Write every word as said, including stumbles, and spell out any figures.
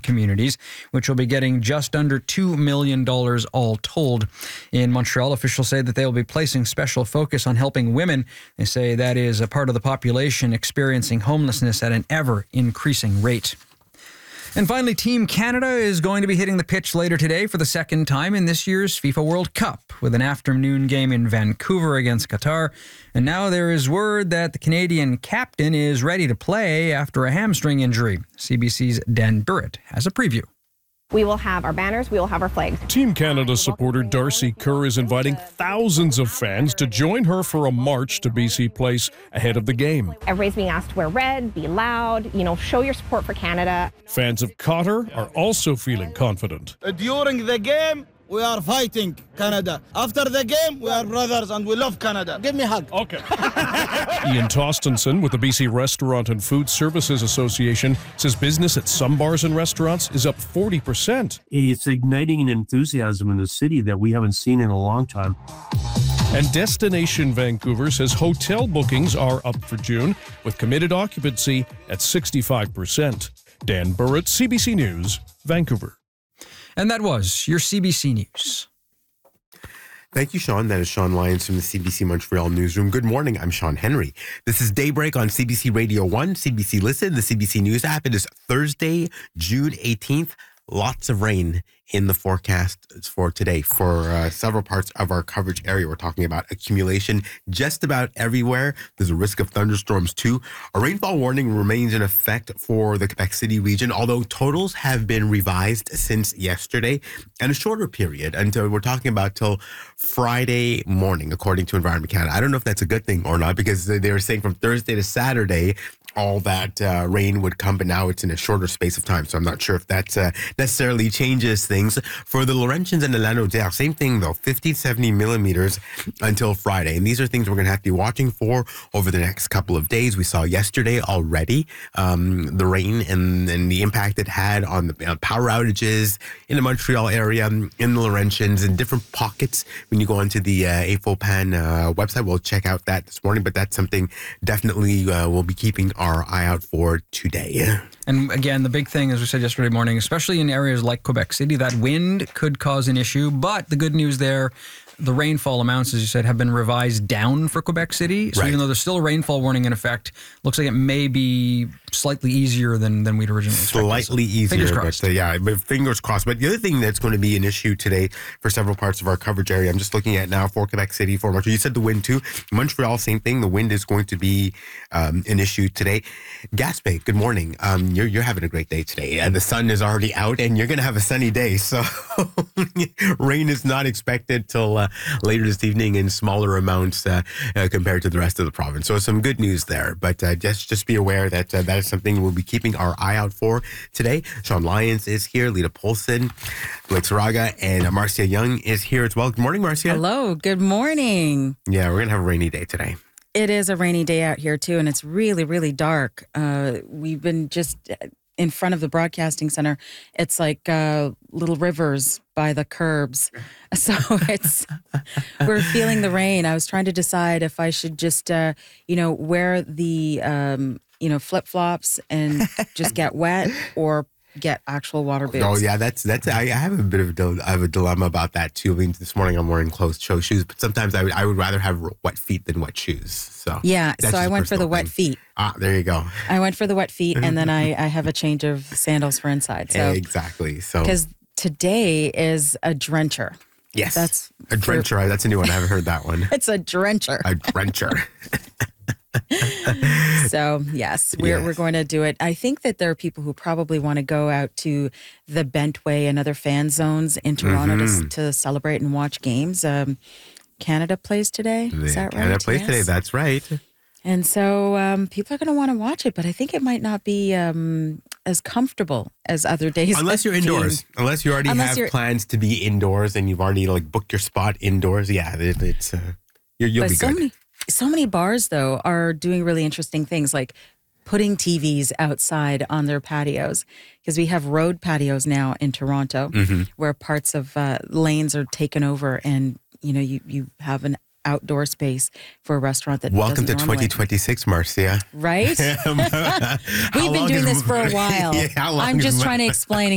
communities, which will be getting just under two million dollars all told. In Montreal, officials say that they will be placing special focus on helping women. They say that is a part of the population experiencing homelessness at an ever-increasing rate. And finally, Team Canada is going to be hitting the pitch later today for the second time in this year's FIFA World Cup with an afternoon game in Vancouver against Qatar. And now there is word that the Canadian captain is ready to play after a hamstring injury. C B C's Dan Burrett has a preview. We will have our banners, we will have our flags. Team Canada supporter Darcy Kerr is inviting thousands of fans to join her for a march to B C Place ahead of the game. Everybody's being asked to wear red, be loud, you know, show your support for Canada. Fans of Qatar are also feeling confident. During the game, we are fighting Canada. After the game, we are brothers and we love Canada. Give me a hug. Okay. Ian Tostenson with the B C Restaurant and Food Services Association says business at some bars and restaurants is up forty percent. It's igniting an enthusiasm in the city that we haven't seen in a long time. And Destination Vancouver says hotel bookings are up for June with committed occupancy at sixty-five percent. Dan Burrett, C B C News, Vancouver. And that was your C B C News. Thank you, Sean. That is Sean Lyons from the C B C Montreal newsroom. Good morning. I'm Sean Henry. This is Daybreak on C B C Radio one, C B C Listen, the C B C News app. It is Thursday, June eighteenth. Lots of rain in the forecast for today for uh, several parts of our coverage area. We're talking about accumulation just about everywhere. There's a risk of thunderstorms too. A rainfall warning remains in effect for the Quebec City region, although totals have been revised since yesterday and a shorter period until we're talking about till Friday morning, according to Environment Canada. I don't know if that's a good thing or not because they were saying from Thursday to Saturday, all that uh, rain would come, but now it's in a shorter space of time. So I'm not sure if that uh, necessarily changes things. For the Laurentians and the Lanaudière, same thing though, fifty, seventy millimeters until Friday. And these are things we're going to have to be watching for over the next couple of days. We saw yesterday already um, the rain and, and the impact it had on the uh, power outages in the Montreal area, in the Laurentians, in different pockets. When you go onto the uh, A F O P A N uh, website, we'll check out that this morning, but that's something definitely uh, we'll be keeping our our eye out for today. And again, the big thing, as we said yesterday morning, especially in areas like Quebec City, that wind could cause an issue. But the good news there, the rainfall amounts, as you said, have been revised down for Quebec City. So right. even though there's still a rainfall warning in effect, looks like it may be slightly easier than, than we'd originally expected. Slightly so, easier, fingers crossed. But, uh, yeah, but fingers crossed. But the other thing that's going to be an issue today for several parts of our coverage area, I'm just looking at now for Quebec City, for Montreal. You said the wind too. Montreal, same thing. The wind is going to be um, an issue today. Gaspé, good morning. Um, you're you're having a great day today, and the sun is already out, and you're going to have a sunny day. So rain is not expected till uh, later this evening in smaller amounts uh, uh, compared to the rest of the province. So some good news there. But uh, just just be aware that uh, that is something we'll be keeping our eye out for today. Sean Lyons is here, Lita Polson, Blake Saraga, and Marcia Young is here as well. Good morning, Marcia. Hello. Good morning. Yeah, we're going to have a rainy day today. It is a rainy day out here, too, and it's really, really dark. Uh, we've been just in front of the broadcasting center. It's like uh, little rivers by the curbs. So it's, we're feeling the rain. I was trying to decide if I should just, uh, you know, wear the, um, you know, flip-flops and just get wet or get actual water boots. Oh yeah, that's that's. I, I have a bit of a dil- I have a dilemma about that too. I mean, this morning I'm wearing closed-toe shoes, but sometimes I would I would rather have wet feet than wet shoes. So yeah, that's so I went for the thing. wet feet. Ah, there you go. I went for the wet feet, and then I I have a change of sandals for inside. So exactly. So because today is a drencher. Yes, that's a drencher. For, that's a new one. I haven't heard that one. It's a drencher. A drencher. So yes, we're yes. we're going to do it. I think that there are people who probably want to go out to the Bentway and other fan zones in Toronto mm-hmm. to, to celebrate and watch games. Um, Canada plays today. Is that Canada right? plays yes. today. That's right. And so um, people are going to want to watch it, but I think it might not be um, as comfortable as other days. Unless you're indoors. Being, Unless you already unless have plans to be indoors and you've already like booked your spot indoors. Yeah, it, it's uh, you'll, you'll be so good. Many, so many bars, though, are doing really interesting things like putting T Vs outside on their patios, because we have road patios now in Toronto mm-hmm. where parts of uh, lanes are taken over and, you know, you, you have an outdoor space for a restaurant that Welcome to normally. twenty twenty-six, Marcia. Right? We've been doing this for a while. Yeah, how long I'm just is trying to explain